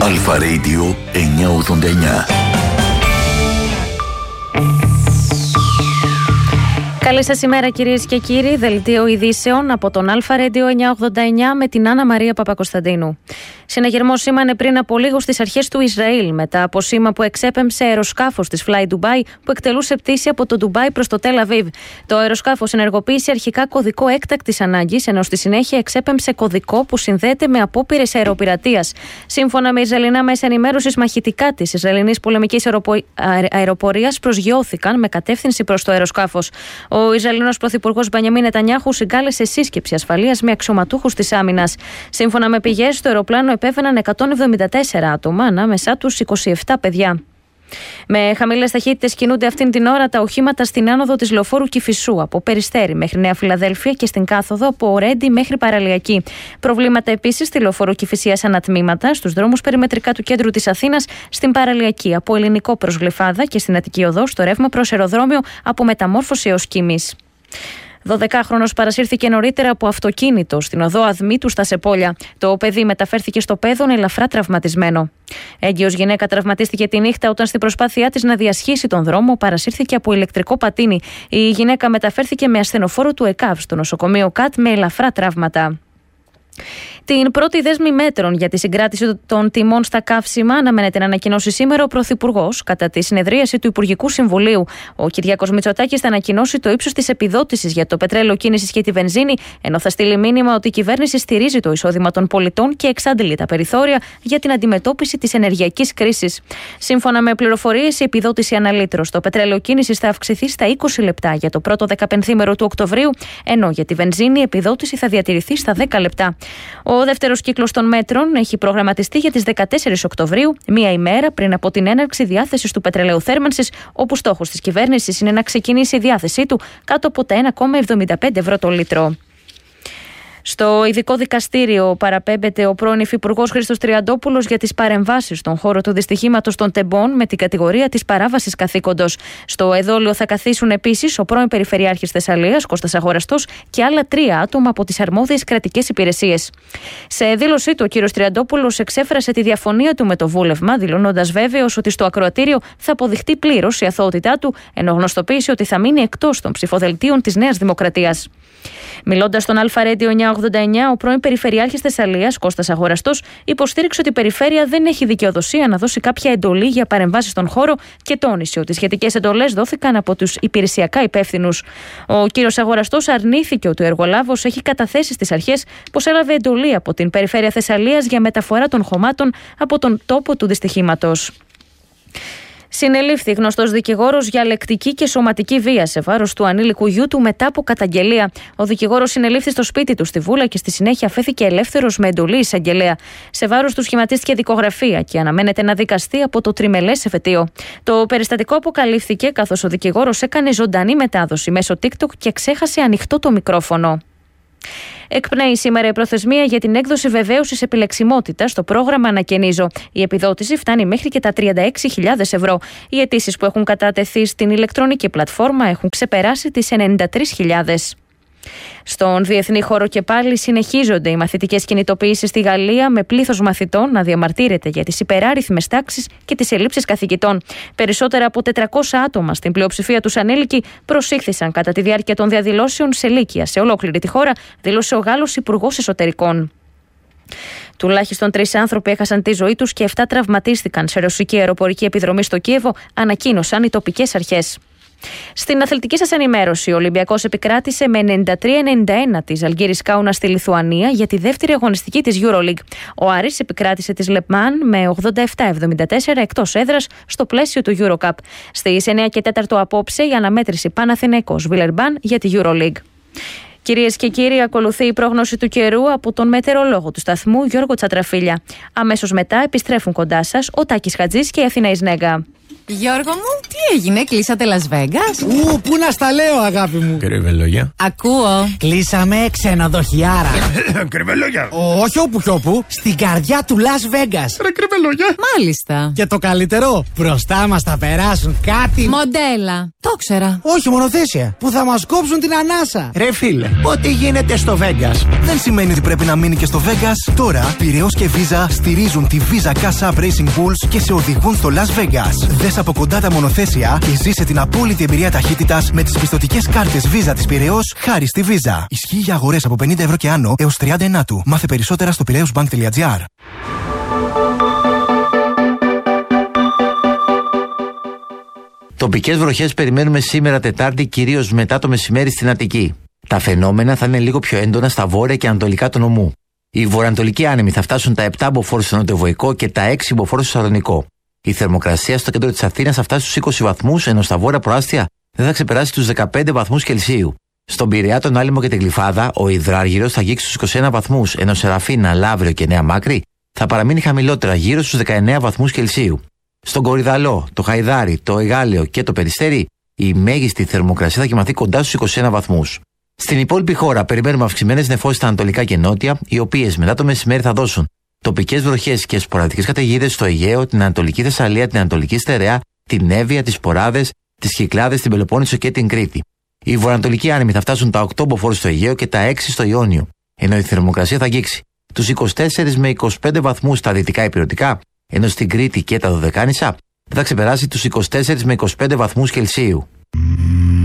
Αλφα Radio 989. Καλή σας ημέρα κυρίες και κύριοι, δελτίο ειδήσεων από τον Αλφα Radio 989 με την Άννα Μαρία Παπακοσταντίνου. Συναγερμός σήμανε πριν από λίγο στις αρχές του Ισραήλ μετά από σήμα που εξέπεμψε αεροσκάφος της Fly Dubai που εκτελούσε πτήση από το Ντουμπάι προς το Τελ Αβίβ. Το αεροσκάφος ενεργοποίησε αρχικά κωδικό έκτακτης ανάγκης, ενώ στη συνέχεια εξέπεμψε κωδικό που συνδέεται με απόπειρες αεροπειρατείας. Σύμφωνα με Ισραηλινά μέσα ενημέρωσης, μαχητικά της Ισραηλινής πολεμικής αεροπορίας προσγειώθηκαν με κατεύθυνση προς το αεροσκάφος. Ο Ισραηλινός Πρωθυπουργός Μπενιαμίν Νετανιάχου συγκάλεσε σύσκεψη ασφαλείας με αξιωματούχους της άμυνας. Σύμφωνα με πηγές, στο αεροπλάνο επέβαιναν 174 άτομα, ανάμεσά τους 27 παιδιά. Με χαμηλές ταχύτητες κινούνται αυτήν την ώρα τα οχήματα στην άνοδο της λεωφόρου Κηφισού από Περιστέρι μέχρι Νέα Φιλαδέλφια και στην κάθοδο από Ρέντι μέχρι Παραλιακή. Προβλήματα επίσης στη λεωφόρο Κηφισίας ανατμήματα, στους δρόμους περιμετρικά του κέντρου της Αθήνας, στην Παραλιακή από Ελληνικό προς Γλυφάδα και στην Αττική Οδό στο ρεύμα προς αεροδρόμιο από Μεταμόρφωση έως Κίμης. 12χρονος παρασύρθηκε νωρίτερα από αυτοκίνητο στην οδό Αδμήτου στα Σεπόλια. Το παιδί μεταφέρθηκε στο Πέδον ελαφρά τραυματισμένο. Έγκυος γυναίκα τραυματίστηκε τη νύχτα όταν στην προσπάθειά της να διασχίσει τον δρόμο παρασύρθηκε από ηλεκτρικό πατίνι. Η γυναίκα μεταφέρθηκε με ασθενοφόρο του ΕΚΑΒ στο νοσοκομείο ΚΑΤ με ελαφρά τραύματα. Την πρώτη δέσμη μέτρων για τη συγκράτηση των τιμών στα καύσιμα αναμένεται να ανακοινώσει σήμερα ο Πρωθυπουργός κατά τη συνεδρίαση του Υπουργικού Συμβουλίου. Ο Κυριάκος Μητσοτάκης θα ανακοινώσει το ύψος της επιδότησης για το πετρέλαιο κίνησης και τη βενζίνη, ενώ θα στείλει μήνυμα ότι η κυβέρνηση στηρίζει το εισόδημα των πολιτών και εξάντλει τα περιθώρια για την αντιμετώπιση της ενεργειακής κρίσης. Σύμφωνα με πληροφορίες, η επιδότηση ανά λίτρο στο πετρέλαιο κίνησης θα αυξηθεί στα 20 λεπτά για το πρώτο 15ήμερο του Οκτωβρίου, ενώ για τη βενζίνη η επιδότηση θα διατηρηθεί στα 10 λεπτά. Ο δεύτερος κύκλος των μέτρων έχει προγραμματιστεί για τις 14 Οκτωβρίου, μία ημέρα πριν από την έναρξη διάθεσης του πετρελαίου θέρμανσης, όπου στόχος της κυβέρνησης είναι να ξεκινήσει η διάθεσή του κάτω από τα 1,75 ευρώ το λίτρο. Στο ειδικό δικαστήριο παραπέμπεται ο πρώην Υφυπουργός Χρήστος Τριαντόπουλος για τις παρεμβάσεις στον χώρο του δυστυχήματος των Τεμπών με την κατηγορία της παράβασης καθήκοντος. Στο εδόλιο θα καθίσουν επίσης ο πρώην Περιφερειάρχης Θεσσαλίας Κώστας Αγοραστός και άλλα 3 άτομα από τις αρμόδιες κρατικές υπηρεσίες. Σε δήλωσή του, ο κ. Τριαντόπουλος εξέφρασε τη διαφωνία του με το βούλευμα, δηλώνοντας βέβαιος ότι στο ακροατήριο θα αποδειχτεί πλήρως η αθωότητά του, ενώ γνωστοποίησε ότι θα μείνει εκτός των ψηφοδελτίων της Νέας Δημοκρατίας. Μιλώντας στον Αλφα Radio 989, ο πρώην Περιφερειάρχης Θεσσαλίας Κώστας Αγοραστός υποστήριξε ότι η Περιφέρεια δεν έχει δικαιοδοσία να δώσει κάποια εντολή για παρεμβάσεις στον χώρο και τόνισε ότι σχετικές εντολές δόθηκαν από τους υπηρεσιακά υπεύθυνους. Ο κύριος Αγοραστός αρνήθηκε ότι ο εργολάβος έχει καταθέσει στις αρχές πως έλαβε εντολή από την Περιφέρεια Θεσσαλίας για μεταφορά των χωμάτων από τον τόπο του δυστυχήματος. Συνελήφθη γνωστός δικηγόρος για λεκτική και σωματική βία σε βάρος του ανήλικου γιού του μετά από καταγγελία. Ο δικηγόρος συνελήφθη στο σπίτι του στη Βούλα και στη συνέχεια αφέθηκε ελεύθερος με εντολή εισαγγελέα. Σε βάρος του σχηματίστηκε δικογραφία και αναμένεται να δικαστεί από το τριμελές εφετείο. Το περιστατικό αποκαλύφθηκε καθώς ο δικηγόρος έκανε ζωντανή μετάδοση μέσω TikTok και ξέχασε ανοιχτό το μικρόφωνο. Εκπνέει σήμερα η προθεσμία για την έκδοση βεβαίωσης επιλεξιμότητας στο πρόγραμμα Ανακαινίζω. Η επιδότηση φτάνει μέχρι και τα 36.000 ευρώ. Οι αιτήσεις που έχουν κατατεθεί στην ηλεκτρονική πλατφόρμα έχουν ξεπεράσει τις 93.000. Στον διεθνή χώρο και πάλι συνεχίζονται οι μαθητικές κινητοποιήσεις στη Γαλλία, με πλήθος μαθητών να διαμαρτύρεται για τις υπεράριθμες τάξεις και τις ελλείψεις καθηγητών. Περισσότερα από 400 άτομα, στην πλειοψηφία τους ανήλικοι, προσήχθησαν κατά τη διάρκεια των διαδηλώσεων σε Λύκεια σε ολόκληρη τη χώρα, δήλωσε ο Γάλλος Υπουργός Εσωτερικών. Τουλάχιστον 3 άνθρωποι έχασαν τη ζωή τους και 7 τραυματίστηκαν σε ρωσική αεροπορική επιδρομή στο Κίεβο, ανακοίνωσαν οι τοπικές αρχές. Στην αθλητική σας ενημέρωση, ο Ολυμπιακός επικράτησε με 93-91 τη Ζαλγκίρις Κάουνα στη Λιθουανία για τη δεύτερη αγωνιστική της EuroLeague. Ο Άρης επικράτησε τη Λεπμάν με 87-74 εκτός έδρας στο πλαίσιο του EuroCup. Στις 9 και 4 απόψε η αναμέτρηση Παναθηναϊκός Βιλερμπάν για τη EuroLeague. Κυρίες και κύριοι, ακολουθεί η πρόγνωση του καιρού από τον μετεωρολόγο του σταθμού Γιώργο Τσατραφίλια. Αμέσως μετά επιστρέφουν κοντά σας ο Τάκης Χατζής και η Αθηνά Ισνέγκα. Γιώργο μου, τι έγινε, κλείσατε Las Vegas? Πού να στα λέω, αγάπη μου. Κρυβελόγια. Ακούω. Κλείσαμε ξενοδοχιάρα. Κρυβελόγια. Όχι όπου κι όπου, στην καρδιά του Las Vegas. Ρε κρυβελόγια. Μάλιστα. Και το καλύτερο, μπροστά μας θα περάσουν κάτι. Μοντέλα. Το ξέρα. Όχι, μονοθέσια. Που θα μας κόψουν την ανάσα. Ρε φίλε, ό,τι γίνεται στο Vegas δεν σημαίνει ότι πρέπει να μείνει και στο Vegas. Τώρα, Πειραιώς και Visa στηρίζουν τη Visa Cash App Racing Bulls και σε οδηγούν στο Las Vegas. Δες από κοντά τα μονοθέσια και ζήσε την απόλυτη εμπειρία ταχύτητας με τις πιστωτικές κάρτες Visa της Πειραιώς χάρη στη Visa. Ισχύει για αγορές από 50 ευρώ και άνω έως 30 του. Μάθε περισσότερα στο piraeusbank.gr. Τοπικές βροχές περιμένουμε σήμερα Τετάρτη, κυρίως μετά το μεσημέρι στην Αττική. Τα φαινόμενα θα είναι λίγο πιο έντονα στα βόρεια και ανατολικά του νομού. Οι βορειοανατολικοί άνεμοι θα φτάσουν τα 7 μποφόρ στο νοτιοβοϊκό και τα 6 μποφόρ στο Σαλονικό. Η θερμοκρασία στο κέντρο της Αθήνας θα φτάσει στους 20 βαθμούς, ενώ στα βόρεια προάστια δεν θα ξεπεράσει τους 15 βαθμούς Κελσίου. Στον Πειραιά, τον Άλυμο και την Γλυφάδα, ο υδράργυρος θα αγγίξει στους 21 βαθμούς, ενώ Σεραφίνα, Λαύριο και Νέα Μάκρη θα παραμείνει χαμηλότερα, γύρω στους 19 βαθμούς Κελσίου. Στον Κορυδαλό, το Χαϊδάρι, το Εγάλεο και το Περιστέρι, η μέγιστη θερμοκρασία θα κοιμαθεί κοντά στους 21 βαθμούς. Στην υπόλοιπη χώρα, περιμένουμε αυξημένες νεφώσεις στα ανατολικά και νότια, οι οποίες μετά το μεσημέρι θα δώσουν τοπικές βροχές και σποραδικές καταιγίδες στο Αιγαίο, την Ανατολική Θεσσαλία, την Ανατολική Στερεά, την Εύβοια, τις Ποράδες, τις Κυκλάδες, την Πελοπόννησο και την Κρήτη. Οι βορειοανατολικοί άνεμοι θα φτάσουν τα 8 μποφόρ στο Αιγαίο και τα 6 στο Ιόνιο, ενώ η θερμοκρασία θα αγγίξει τους 24 με 25 βαθμούς στα δυτικά ηπειρωτικά, ενώ στην Κρήτη και τα Δωδεκάνησα θα ξεπεράσει τους 24 με 25 βαθμούς Κελσίου.